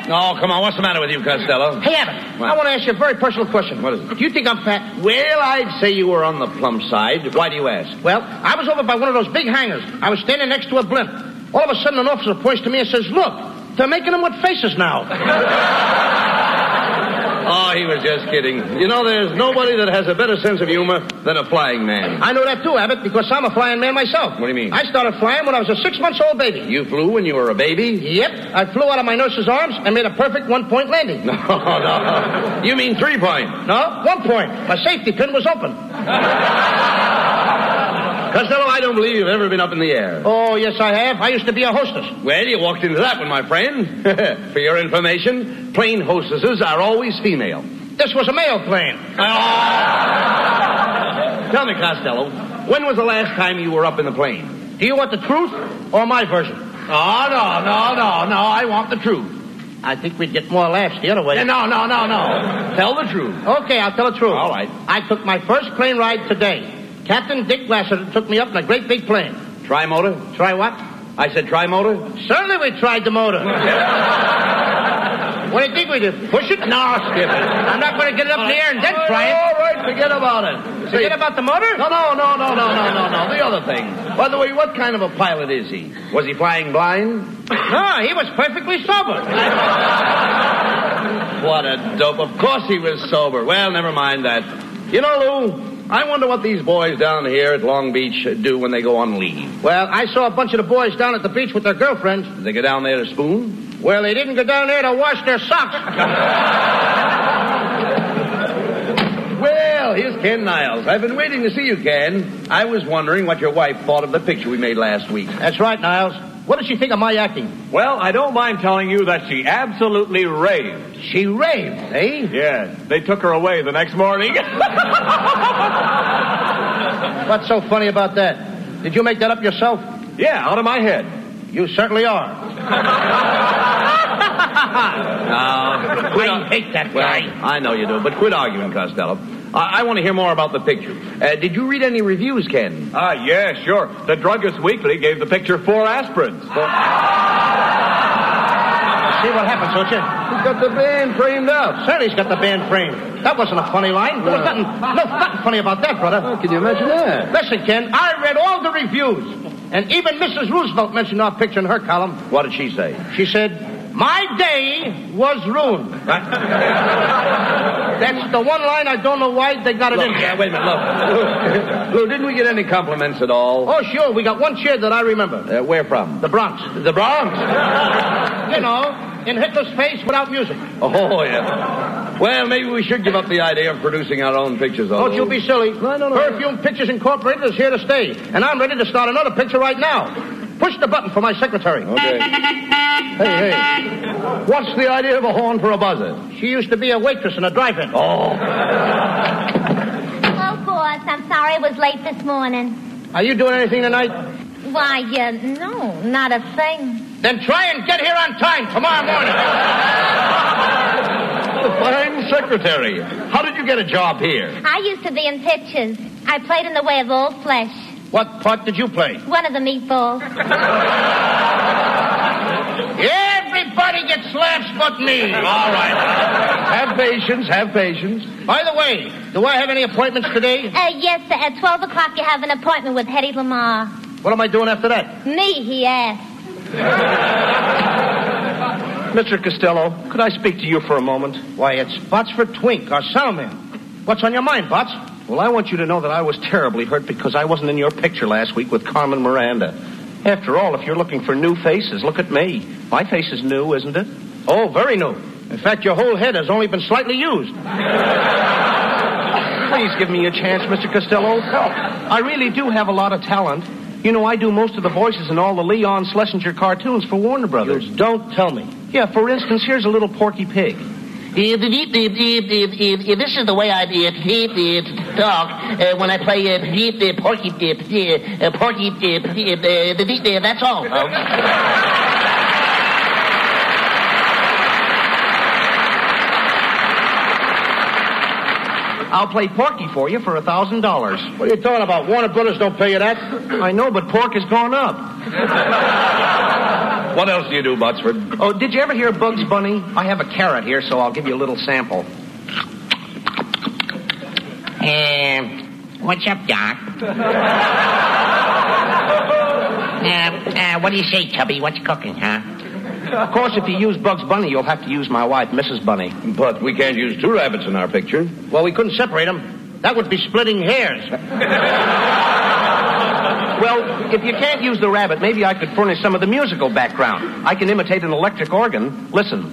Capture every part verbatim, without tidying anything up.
Oh, come on. What's the matter with you, Costello? Hey, Abbott, What? I want to ask you a very personal question. What is it? Do you think I'm fat? Well, I'd say you were on the plump side. Why do you ask? Well, I was over by one of those big hangars. I was standing next to a blimp. All of a sudden, an officer points to me and says, look, they're making them with faces now. Oh, he was just kidding. You know, there's nobody that has a better sense of humor than a flying man. I know that too, Abbott, because I'm a flying man myself. What do you mean? I started flying when I was a six-month-old baby. You flew when you were a baby? Yep. I flew out of my nurse's arms and made a perfect one-point landing. No, no. You mean three-point? No, one point. My safety pin was open. Costello, I don't believe you've ever been up in the air. Oh, yes, I have. I used to be a hostess. Well, you walked into that one, my friend. For your information, plane hostesses are always female. This was a male plane. Tell me, Costello, when was the last time you were up in the plane? Do you want the truth or my version? Oh, no, no, no, no. I want the truth. I think we'd get more laughs the other way. No, no, no, no. Tell the truth. Okay, I'll tell the truth. All right. I took my first plane ride today. Captain Dick Lassiter took me up in a great big plane. Tri-motor? Try what? I said tri-motor? Certainly we tried the motor. What do you think we did? Push it? No, skip it. I'm not going to get it up in the air and then try it. All right, forget about it. Forget about the motor? No, no, no, no, no, no, no, no. The other thing. By the way, what kind of a pilot is he? Was he flying blind? No, he was perfectly sober. What a dope. Of course he was sober. Well, never mind that. You know, Lou, I wonder what these boys down here at Long Beach do when they go on leave. Well, I saw a bunch of the boys down at the beach with their girlfriends. Did they go down there to spoon? Well, they didn't go down there to wash their socks. Well, here's Ken Niles. I've been waiting to see you, Ken. I was wondering what your wife thought of the picture we made last week. That's right, Niles. What did she think of my acting? Well, I don't mind telling you that she absolutely raved. She raved, eh? Yes, they took her away the next morning. What's so funny about that? Did you make that up yourself? Yeah, out of my head. You certainly are. No. Quit I ar- hate that well, guy. I know you do, but quit arguing, Costello. I, I want to hear more about the picture. Uh, did you read any reviews, Ken? Ah, yeah, sure. The Druggist Weekly gave the picture four aspirins. See what happens, don't you? He's got the band framed up. Certainly he's got the band framed. That wasn't a funny line. There was nothing, no, nothing funny about that, brother. Oh, can you imagine that? Listen, Ken, I read all the reviews. And even Missus Roosevelt mentioned our picture in her column. What did she say? She said, my day was ruined. That's the one line I don't know why they got it Look, in. yeah, wait a minute, look. Lou, didn't we get any compliments at all? Oh, sure. We got one cheer that I remember. Uh, where from? The Bronx. The Bronx? You know, in Hitler's face without music. Oh, yeah. Well, maybe we should give up the idea of producing our own pictures, though. Don't you be silly. No, no, no. Perfume Pictures Incorporated is here to stay. And I'm ready to start another picture right now. Push the button for my secretary. Okay. Hey, hey. What's the idea of a horn for a buzzer? She used to be a waitress in a drive-in. Oh. Hello, boss. I'm sorry I was late this morning. Are you doing anything tonight? Why, uh, no, not a thing. Then try and get here on time tomorrow morning. The fine secretary. How did you get a job here? I used to be in pictures. I played in The Way of All Flesh. What part did you play? One of the meatballs. Everybody gets laughs but me. All right. Have patience, have patience. By the way, do I have any appointments today? Uh, yes, sir. At twelve o'clock you have an appointment with Hedy Lamarr. What am I doing after that? Me, he asked. Mister Costello, could I speak to you for a moment? Why, it's Botsford Twink, our soundman. What's on your mind, Bots? Well, I want you to know that I was terribly hurt because I wasn't in your picture last week with Carmen Miranda. After all, if you're looking for new faces, look at me. My face is new, isn't it? Oh, very new. In fact, your whole head has only been slightly used. Please give me a chance, Mister Costello. I really do have a lot of talent. You know, I do most of the voices in all the Leon Schlesinger cartoons for Warner Brothers. You don't tell me. Yeah, for instance, here's a little Porky Pig. This is the way I talk uh, when I play uh, Porky uh, Porky uh, that's all, folks. I'll play Porky for you for a thousand dollars. What are you talking about? Warner Brothers don't pay you that. I know, but pork has gone up. What else do you do, Botsford? Oh, did you ever hear Bugs Bunny? I have a carrot here, so I'll give you a little sample. Uh, what's up, Doc? uh, uh, what do you say, Tubby? What's cooking, huh? Of course, if you use Bugs Bunny, you'll have to use my wife, Missus Bunny. But we can't use two rabbits in our picture. Well, we couldn't separate them. That would be splitting hairs. Well, if you can't use the rabbit, maybe I could furnish some of the musical background. I can imitate an electric organ. Listen.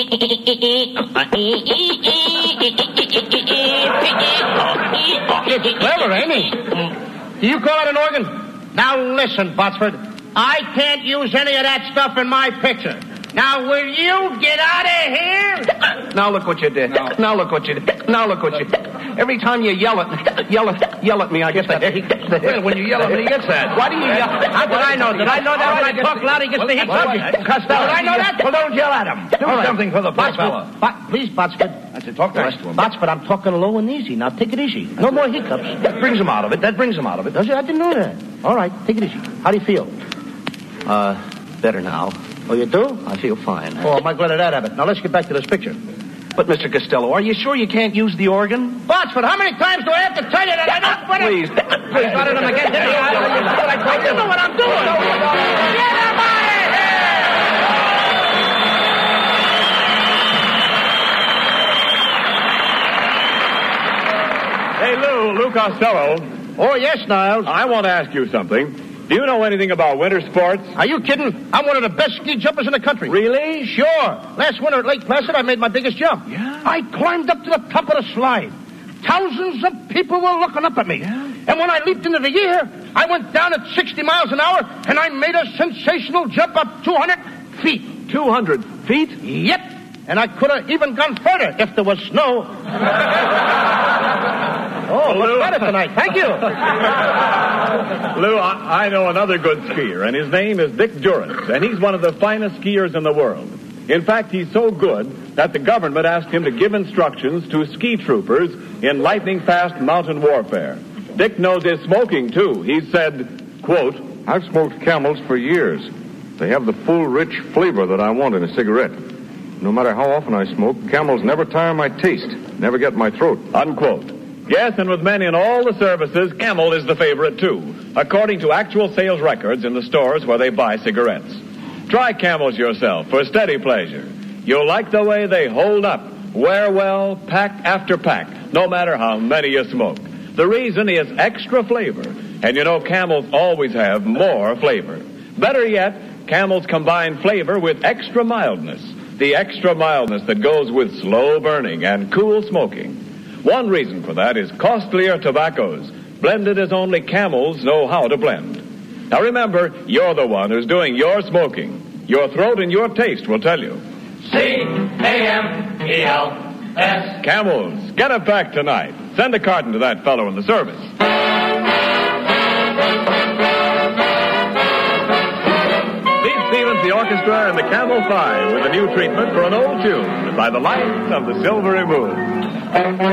It's clever, ain't he? Do you call it an organ? Now listen, Botsford. I can't use any of that stuff in my picture. Now, will you get out of here? Now look what you did. No. Now look what you did. Now look what you did. Every time you yell at yell at yell at me, I get the Well, when you yell at me, he gets that. Why do you yell? How did I know? Did I know that when I talk loud, he gets the hiccups? Costello, Did I know that? Well, don't yell at him. Do All right. something for the poor fella. Botsford, please, Botsford. I said, talk nice to him. Botsford, I'm talking low and easy. Now, take it easy. No more hiccups. That brings him out of it. That brings him out of it. Does it? I didn't know that. All right, take it easy. How do you feel? Uh, better now. Oh, you do? I feel fine. Oh, am I glad of that, Abbott. Now, let's get back to this picture. But, Mister Costello, are you sure you can't use the organ? Botsford, how many times do I have to tell you that I don't... What Please. Please, got it him again, didn't you? I you know what I'm doing. Get him Hey, out of here! Lou, Lou Costello, Oh, yes, Niles. I want to ask you something. Do you know anything about winter sports? Are you kidding? I'm one of the best ski jumpers in the country. Really? Sure. Last winter at Lake Placid, I made my biggest jump. Yeah? I climbed up to the top of the slide. Thousands of people were looking up at me. Yeah? And when I leaped into the air, I went down at sixty miles an hour, and I made a sensational jump up two hundred feet. two hundred feet? Yep. And I could have even gone further if there was snow. Oh, Lou. look better tonight. Thank you. Lou, I, I know another good skier, and his name is Dick Durrance, and he's one of the finest skiers in the world. In fact, he's so good that the government asked him to give instructions to ski troopers in lightning-fast mountain warfare. Dick knows his smoking, too. He said, quote, I've smoked Camels for years. They have the full, rich flavor that I want in a cigarette. No matter how often I smoke, Camels never tire my taste, never get my throat. unquote. Yes, and with men in all the services, Camel is the favorite, too, according to actual sales records in the stores where they buy cigarettes. Try Camels yourself for steady pleasure. You'll like the way they hold up, wear well, pack after pack, no matter how many you smoke. The reason is extra flavor, and you know Camels always have more flavor. Better yet, Camels combine flavor with extra mildness, the extra mildness that goes with slow burning and cool smoking. One reason for that is costlier tobaccos, blended as only Camels know how to blend. Now remember, you're the one who's doing your smoking. Your throat and your taste will tell you. C A M E L S. Camels, get a pack tonight. Send a carton to that fellow in the service. Steve Stevens, the orchestra, and the Camel Five with a new treatment for an old tune by the light of the silvery moon.